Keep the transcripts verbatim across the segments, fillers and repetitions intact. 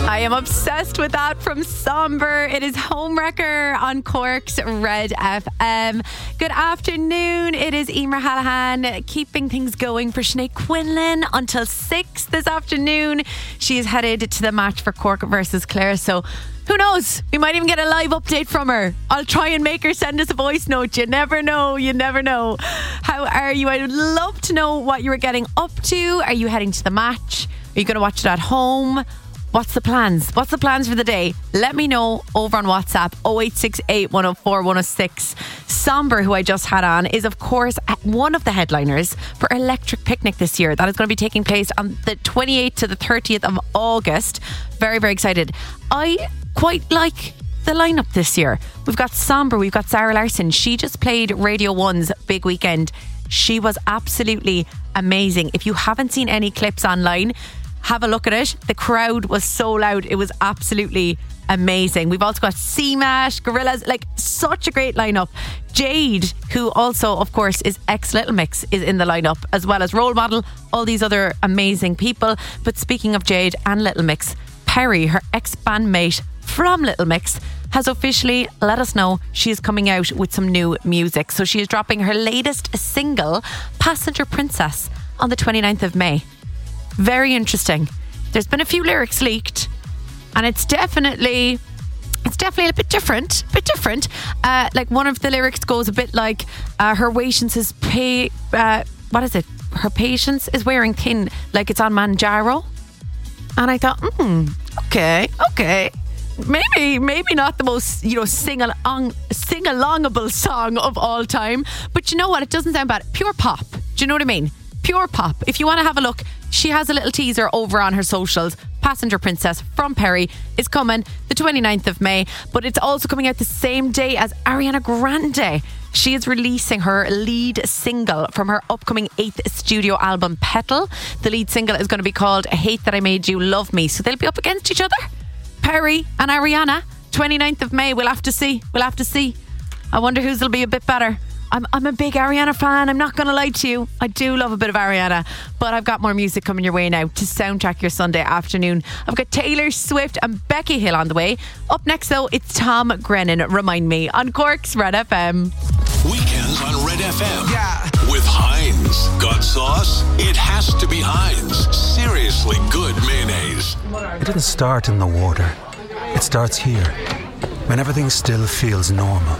I am obsessed with that from Somber. It is Homewrecker on Cork's Red F M. Good afternoon. It is Emer Hallahan keeping things going for Sinead Quinlan until six this afternoon. She is headed to the match for Cork versus Clare. So who knows? We might even get a live update from her. I'll try and make her send us a voice note. You never know. You never know. How are you? I would love to know what you were getting up to. Are you heading to the match? Are you going to watch it at home? What's the plans? What's the plans for the day? Let me know over on WhatsApp oh eight six eight, one oh four, one oh six. Somber, who I just had on, is of course one of the headliners for Electric Picnic this year. That is going to be taking place on the twenty-eighth to the thirtieth of August. Very, very excited. I quite like the lineup this year. We've got Somber, we've got Sarah Larson. She just played Radio one's Big Weekend. She was absolutely amazing. If you haven't seen any clips online, have a look at it. The crowd was so loud. It was absolutely amazing. We've also got C MASH, Gorillaz, like such a great lineup. Jade, who also of course is ex Little Mix, is in the lineup, as well as Role Model, all these other amazing people. But speaking of Jade and Little Mix, Perry, her ex-bandmate from Little Mix, has officially let us know she is coming out with some new music. So she is dropping her latest single, Passenger Princess, on the twenty-ninth of May. Very interesting. There's been a few lyrics leaked, and it's definitely it's definitely a bit different a bit different uh, like one of the lyrics goes a bit like uh, her patience is pay uh, what is it her patience is wearing thin like it's on Manjaro. And I thought, hmm, okay okay maybe maybe not the most, you know, sing along sing alongable song of all time, but you know what, it doesn't sound bad. Pure pop. Do you know what I mean? Pure pop. If you want to have a look, she has a little teaser over on her socials. Passenger Princess from Perry is coming the twenty-ninth of May, but it's also coming out the same day as Ariana Grande. She is releasing her lead single from her upcoming eighth studio album, Petal. The lead single is going to be called Hate That I Made You Love Me. So they'll be up against each other, Perry and Ariana. twenty-ninth of May. We'll have to see. We'll have to see. I wonder whose will be a bit better. I'm I'm a big Ariana fan. I'm not going to lie to you. I do love a bit of Ariana. But I've got more music coming your way now to soundtrack your Sunday afternoon. I've got Taylor Swift and Becky Hill on the way. Up next though, it's Tom Grennan, Remind Me, on Cork's Red F M. Weekends on Red F M. Yeah. With Heinz. Got sauce? It has to be Heinz. Seriously good mayonnaise. It didn't start in the water. It starts here, when everything still feels normal.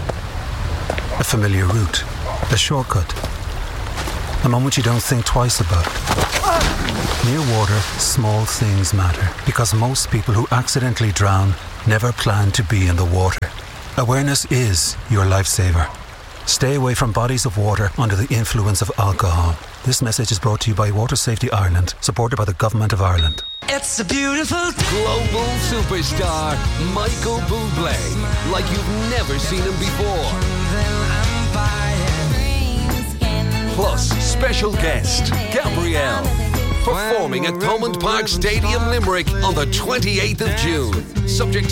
A familiar route, a shortcut, a moment you don't think twice about. Near water, small things matter, because most people who accidentally drown never plan to be in the water. Awareness is your lifesaver. Stay away from bodies of water under the influence of alcohol. This message is brought to you by Water Safety Ireland, supported by the Government of Ireland. It's a beautiful global superstar, Michael Bublé, like you've never seen him before. Plus, special guest, Gabrielle, performing at Thomond Park Stadium, Limerick on the twenty-eighth of June. Subject to